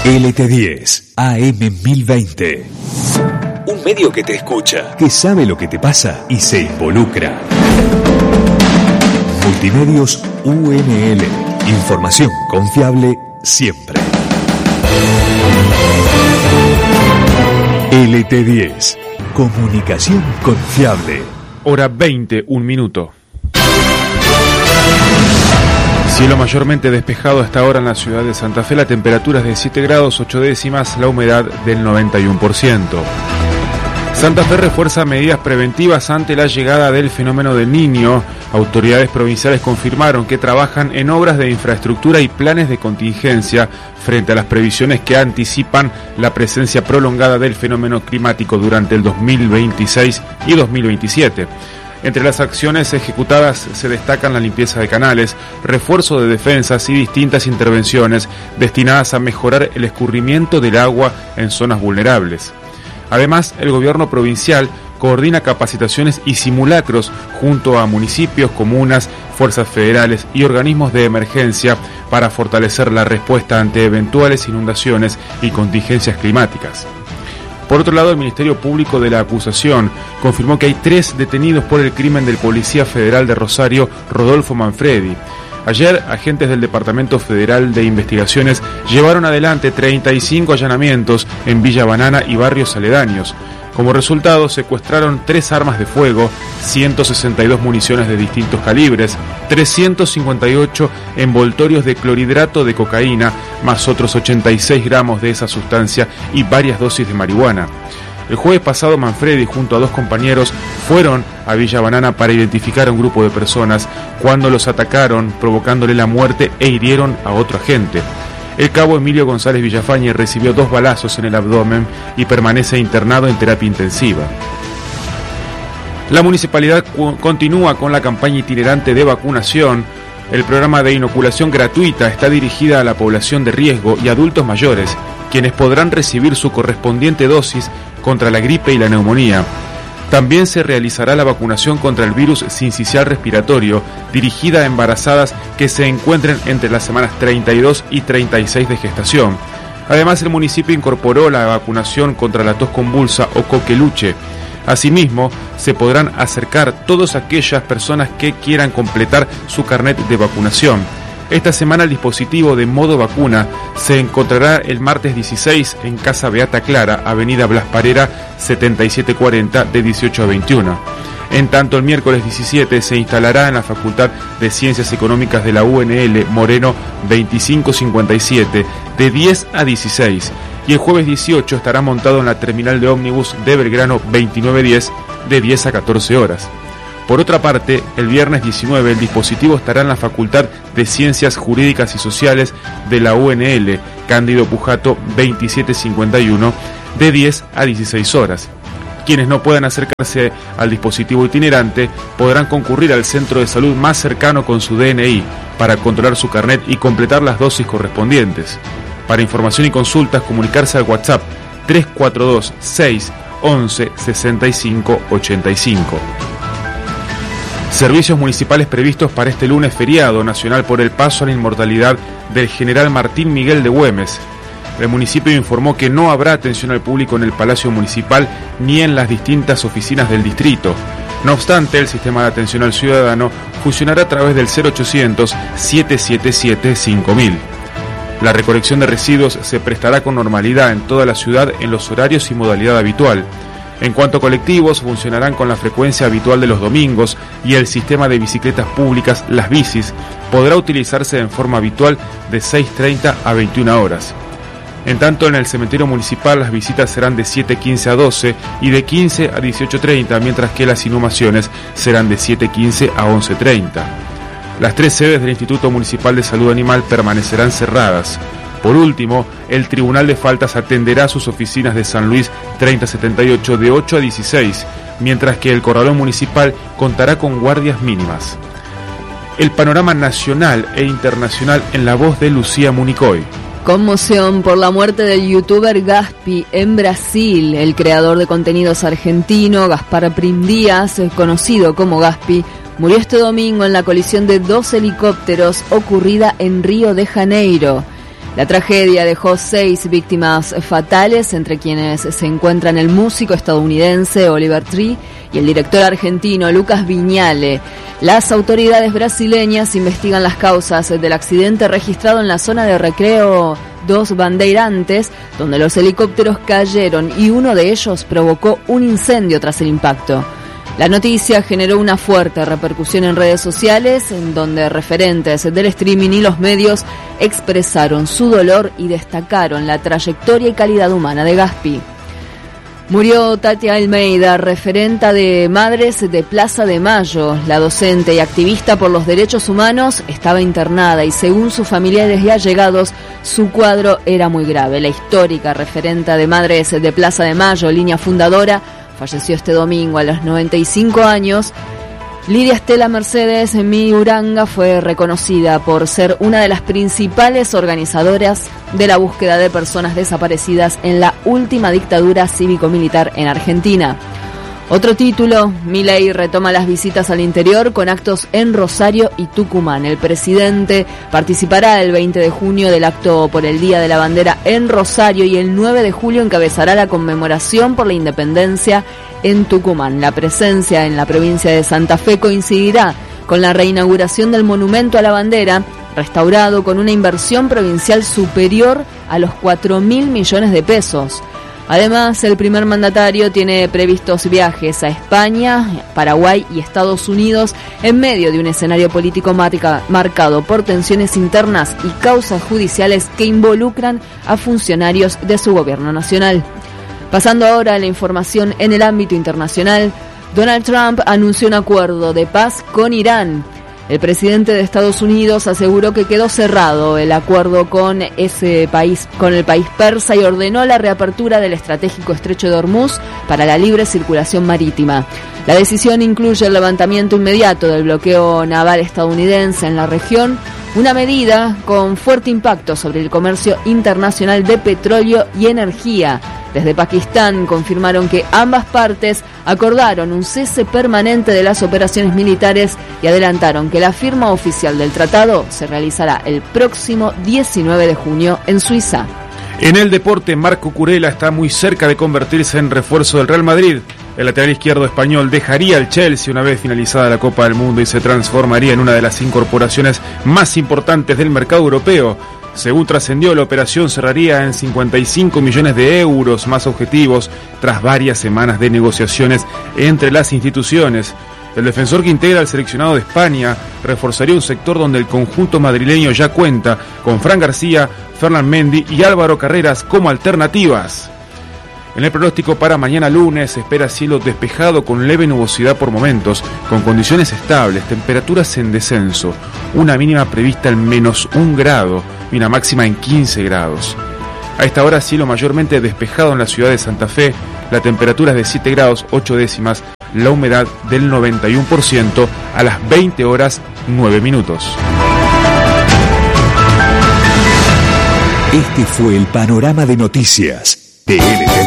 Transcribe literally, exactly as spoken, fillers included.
L T diez, A M mil veinte. Un medio que te escucha, que sabe lo que te pasa y se involucra. Multimedios U N L. Información confiable siempre. L T diez. Comunicación confiable. Hora veinte, un minuto. Cielo mayormente despejado hasta ahora en la ciudad de Santa Fe, la temperatura es de siete grados ocho décimas, la humedad del noventa y uno por ciento. Santa Fe refuerza medidas preventivas ante la llegada del fenómeno del Niño. Autoridades provinciales confirmaron que trabajan en obras de infraestructura y planes de contingencia frente a las previsiones que anticipan la presencia prolongada del fenómeno climático durante el dos mil veintiséis y dos mil veintisiete. Entre las acciones ejecutadas se destacan la limpieza de canales, refuerzo de defensas y distintas intervenciones destinadas a mejorar el escurrimiento del agua en zonas vulnerables. Además, el gobierno provincial coordina capacitaciones y simulacros junto a municipios, comunas, fuerzas federales y organismos de emergencia para fortalecer la respuesta ante eventuales inundaciones y contingencias climáticas. Por otro lado, el Ministerio Público de la Acusación confirmó que hay tres detenidos por el crimen del policía federal de Rosario, Rodolfo Manfredi. Ayer, agentes del Departamento Federal de Investigaciones llevaron adelante treinta y cinco allanamientos en Villa Banana y barrios aledaños. Como resultado, secuestraron tres armas de fuego, ciento sesenta y dos municiones de distintos calibres, trescientos cincuenta y ocho envoltorios de clorhidrato de cocaína, más otros ochenta y seis gramos de esa sustancia y varias dosis de marihuana. El jueves pasado, Manfredi junto a dos compañeros fueron a Villa Banana para identificar a un grupo de personas cuando los atacaron, provocándole la muerte e hirieron a otro agente. El cabo Emilio González Villafañe recibió dos balazos en el abdomen y permanece internado en terapia intensiva. La municipalidad cu- continúa con la campaña itinerante de vacunación. El programa de inoculación gratuita está dirigida a la población de riesgo y adultos mayores, quienes podrán recibir su correspondiente dosis contra la gripe y la neumonía. También se realizará la vacunación contra el virus sincicial respiratorio, dirigida a embarazadas que se encuentren entre las semanas treinta y dos y treinta y seis de gestación. Además, el municipio incorporó la vacunación contra la tos convulsa o coqueluche. Asimismo, se podrán acercar todas aquellas personas que quieran completar su carnet de vacunación. Esta semana el dispositivo de modo vacuna se encontrará el martes dieciséis en Casa Beata Clara, Avenida Blas Parera setenta y siete cuarenta, de dieciocho a veintiuno. En tanto, el miércoles diecisiete se instalará en la Facultad de Ciencias Económicas de la U N L Moreno veinticinco cincuenta y siete, de diez a dieciséis. Y el jueves dieciocho estará montado en la terminal de ómnibus de Belgrano veintinueve diez, de diez a catorce horas. Por otra parte, el viernes diecinueve el dispositivo estará en la Facultad de Ciencias Jurídicas y Sociales de la U N L, Cándido Pujato veintisiete cincuenta y uno, de diez a dieciséis horas. Quienes no puedan acercarse al dispositivo itinerante podrán concurrir al centro de salud más cercano con su D N I para controlar su carnet y completar las dosis correspondientes. Para información y consultas, comunicarse al WhatsApp tres cuatro dos seis once sesenta y cinco ochenta y cinco. Servicios municipales previstos para este lunes feriado nacional por el paso a la inmortalidad del general Martín Miguel de Güemes. El municipio informó que no habrá atención al público en el Palacio Municipal ni en las distintas oficinas del distrito. No obstante, el sistema de atención al ciudadano funcionará a través del cero ochocientos siete siete siete cinco mil. La recolección de residuos se prestará con normalidad en toda la ciudad en los horarios y modalidad habitual. En cuanto a colectivos, funcionarán con la frecuencia habitual de los domingos y el sistema de bicicletas públicas, las bicis, podrá utilizarse en forma habitual de seis treinta a veintiuna horas. En tanto, en el cementerio municipal las visitas serán de siete quince a doce y de quince a dieciocho treinta, mientras que las inhumaciones serán de siete quince a once treinta. Las tres sedes del Instituto Municipal de Salud Animal permanecerán cerradas. Por último, el Tribunal de Faltas atenderá sus oficinas de San Luis treinta setenta y ocho de ocho a dieciséis, mientras que el Corralón Municipal contará con guardias mínimas. El panorama nacional e internacional en la voz de Lucía Municoy. Conmoción por la muerte del youtuber Gaspi en Brasil. El creador de contenidos argentino, Gaspar Prim Díaz, conocido como Gaspi, murió este domingo en la colisión de dos helicópteros ocurrida en Río de Janeiro. La tragedia dejó seis víctimas fatales, entre quienes se encuentran el músico estadounidense Oliver Tree y el director argentino Lucas Viñale. Las autoridades brasileñas investigan las causas del accidente registrado en la zona de recreo Dos Bandeirantes, donde los helicópteros cayeron y uno de ellos provocó un incendio tras el impacto. La noticia generó una fuerte repercusión en redes sociales, en donde referentes del streaming y los medios expresaron su dolor y destacaron la trayectoria y calidad humana de Gaspi. Murió Tatia Almeida, referenta de Madres de Plaza de Mayo. La docente y activista por los derechos humanos estaba internada y, según sus familiares y allegados, su cuadro era muy grave. La histórica referenta de Madres de Plaza de Mayo, línea fundadora, falleció este domingo a los noventa y cinco años. Lidia Estela Mercedes Miuranga fue reconocida por ser una de las principales organizadoras de la búsqueda de personas desaparecidas en la última dictadura cívico-militar en Argentina. Otro título, Milei retoma las visitas al interior con actos en Rosario y Tucumán. El presidente participará el veinte de junio del acto por el Día de la Bandera en Rosario y el nueve de julio encabezará la conmemoración por la independencia en Tucumán. La presencia en la provincia de Santa Fe coincidirá con la reinauguración del monumento a la bandera, restaurado con una inversión provincial superior a los cuatro mil millones de pesos. Además, el primer mandatario tiene previstos viajes a España, Paraguay y Estados Unidos en medio de un escenario político marca, marcado por tensiones internas y causas judiciales que involucran a funcionarios de su gobierno nacional. Pasando ahora a la información en el ámbito internacional, Donald Trump anunció un acuerdo de paz con Irán. El presidente de Estados Unidos aseguró que quedó cerrado el acuerdo con ese país, con el país persa, y ordenó la reapertura del estratégico estrecho de Hormuz para la libre circulación marítima. La decisión incluye el levantamiento inmediato del bloqueo naval estadounidense en la región, una medida con fuerte impacto sobre el comercio internacional de petróleo y energía. Desde Pakistán confirmaron que ambas partes acordaron un cese permanente de las operaciones militares y adelantaron que la firma oficial del tratado se realizará el próximo diecinueve de junio en Suiza. En el deporte, Marco Curella está muy cerca de convertirse en refuerzo del Real Madrid. El lateral izquierdo español dejaría el Chelsea una vez finalizada la Copa del Mundo y se transformaría en una de las incorporaciones más importantes del mercado europeo. Según trascendió, la operación cerraría en cincuenta y cinco millones de euros más objetivos tras varias semanas de negociaciones entre las instituciones. El defensor que integra al seleccionado de España reforzaría un sector donde el conjunto madrileño ya cuenta con Fran García, Ferland Mendy y Álvaro Carreras como alternativas. En el pronóstico para mañana lunes se espera cielo despejado con leve nubosidad por momentos, con condiciones estables, temperaturas en descenso, una mínima prevista en menos un grado y una máxima en quince grados. A esta hora cielo mayormente despejado en la ciudad de Santa Fe, la temperatura es de siete grados ocho décimas, la humedad del noventa y uno por ciento a las veinte horas nueve minutos. Este fue el panorama de noticias de L T V.